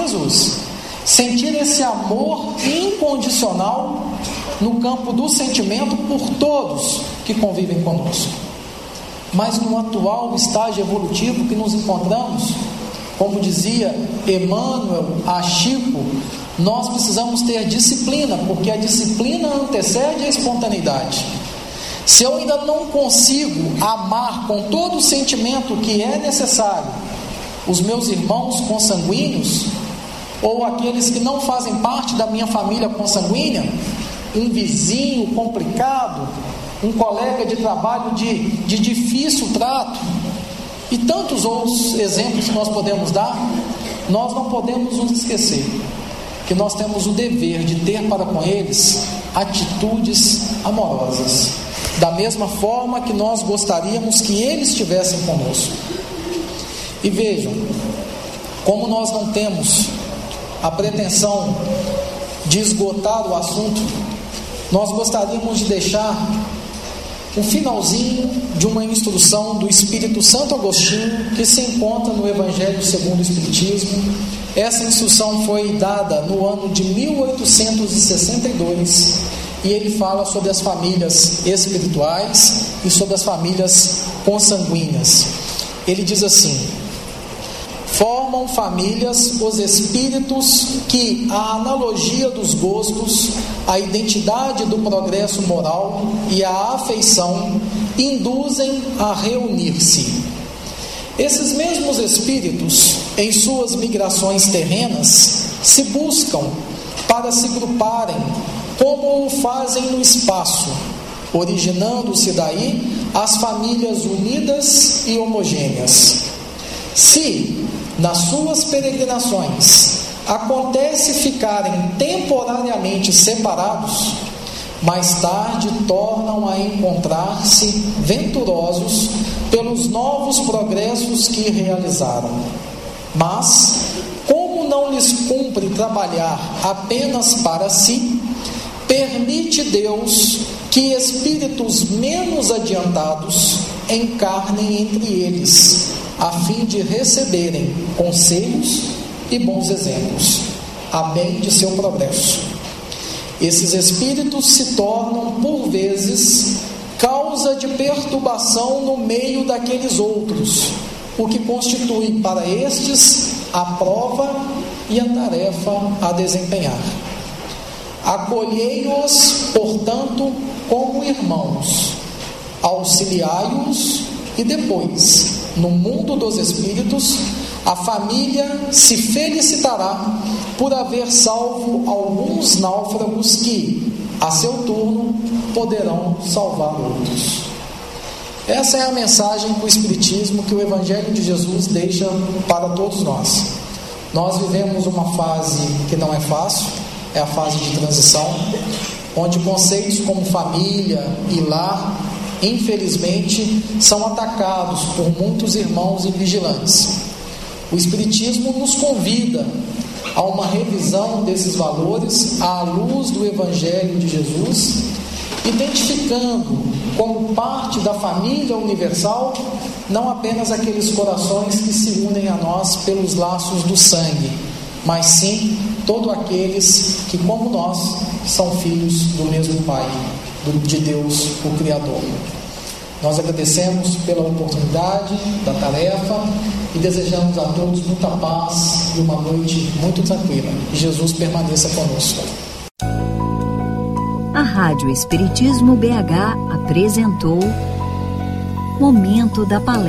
Jesus. Sentir esse amor incondicional no campo do sentimento por todos que convivem conosco. Mas no atual estágio evolutivo que nos encontramos, como dizia Emmanuel a Chico, nós precisamos ter disciplina, porque a disciplina antecede a espontaneidade. Se eu ainda não consigo amar com todo o sentimento que é necessário os meus irmãos consanguíneos, ou aqueles que não fazem parte da minha família consanguínea, um vizinho complicado, um colega de trabalho de difícil trato, e tantos outros exemplos que nós podemos dar, nós não podemos nos esquecer que nós temos o dever de ter para com eles atitudes amorosas, da mesma forma que nós gostaríamos que eles estivessem conosco. E vejam, como nós não temos a pretensão de esgotar o assunto, nós gostaríamos de deixar um finalzinho de uma instrução do Espírito Santo Agostinho, que se encontra no Evangelho segundo o Espiritismo. Essa instrução foi dada no ano de 1862, e ele fala sobre as famílias espirituais e sobre as famílias consanguíneas. Ele diz assim: formam famílias os espíritos que, à analogia dos gostos, a identidade do progresso moral e a afeição, induzem a reunir-se. Esses mesmos espíritos, em suas migrações terrenas, se buscam para se gruparem, como o fazem no espaço, originando-se daí as famílias unidas e homogêneas. Se, nas suas peregrinações, acontece ficarem temporariamente separados, mais tarde tornam a encontrar-se venturosos pelos novos progressos que realizaram. Mas, como não lhes cumpre trabalhar apenas para si, permite Deus que espíritos menos adiantados encarnem entre eles, a fim de receberem conselhos e bons exemplos, a bem de seu progresso. Esses espíritos se tornam, por vezes, causa de perturbação no meio daqueles outros, o que constitui para estes a prova e a tarefa a desempenhar. Acolhei-os, portanto, como irmãos, auxiliai-os e depois, no mundo dos espíritos, a família se felicitará por haver salvo alguns náufragos que, a seu turno, poderão salvar outros. Essa é a mensagem que o Espiritismo, que o Evangelho de Jesus deixa para todos nós. Nós vivemos uma fase que não é fácil, é a fase de transição, onde conceitos como família e lar, infelizmente, são atacados por muitos irmãos invigilantes. O Espiritismo nos convida a uma revisão desses valores à luz do Evangelho de Jesus, identificando como parte da família universal não apenas aqueles corações que se unem a nós pelos laços do sangue, mas sim todos aqueles que, como nós, são filhos do mesmo Pai, de Deus, o Criador. Nós agradecemos pela oportunidade da tarefa e desejamos a todos muita paz e uma noite muito tranquila. Que Jesus permaneça conosco. A Rádio Espiritismo BH apresentou Momento da Palestra.